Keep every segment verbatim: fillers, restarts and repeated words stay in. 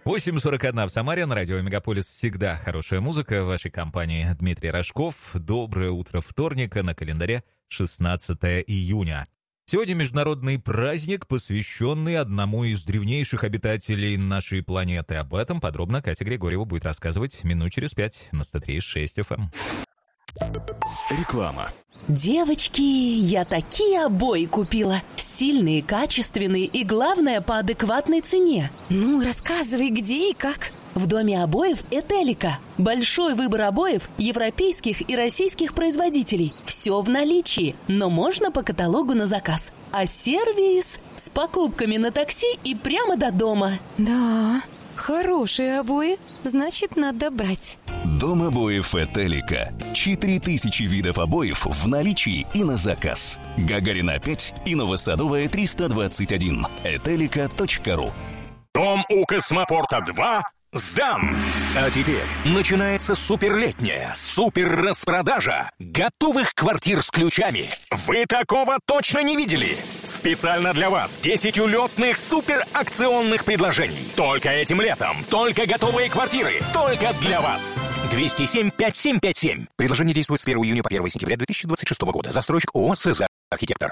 восемь сорок один в Самаре, на радио «Мегаполис» всегда хорошая музыка. В вашей компании Дмитрий Рожков. Доброе утро вторника, на календаре шестнадцатое июня. Сегодня международный праздник, посвященный одному из древнейших обитателей нашей планеты. Об этом подробно Катя Григорьева будет рассказывать минут через пять на сто три и шесть эф эм. Реклама. Девочки, я такие обои купила. Стильные, качественные и, главное, по адекватной цене. Ну, рассказывай, где и как. В доме обоев «Этелика». Большой выбор обоев европейских и российских производителей. Все в наличии, но можно по каталогу на заказ. А сервис с покупками на такси и прямо до дома. Да, хорошие обои, значит, надо брать. Дом обоев «Этелика». четыре тысячи видов обоев в наличии и на заказ. Гагарина пять и Новосадовая триста двадцать один. этелика точка ру. Дом у Космопорта два сдан! А теперь начинается суперлетняя супер-распродажа готовых квартир с ключами. Вы такого точно не видели! Специально для вас десять улетных суперакционных предложений. Только этим летом, только готовые квартиры, только для вас. двести семь пятьдесят семь пятьдесят семь. Предложение действует с первого июня по первое сентября две тысячи двадцать шестого года. Застройщик ООО «Цезарь Архитектор».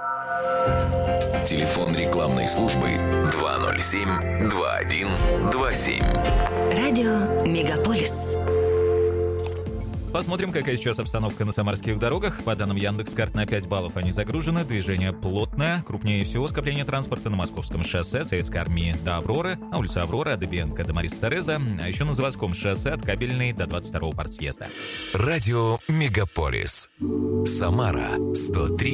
Телефон рекламной службы два ноль семь два один два семь. Радио «Мегаполис». Посмотрим, какая сейчас обстановка на самарских дорогах. По данным Яндекс.Карт, на пять баллов они загружены. Движение плотное. Крупнее всего скопление транспорта на Московском шоссе с ЦСКА Армии до Авроры, а улица Авроры от Дыбенко до Мариса Тереза, а еще на Заводском шоссе от Кабельной до двадцать второго партсъезда. Радио «Мегаполис». Самара сто три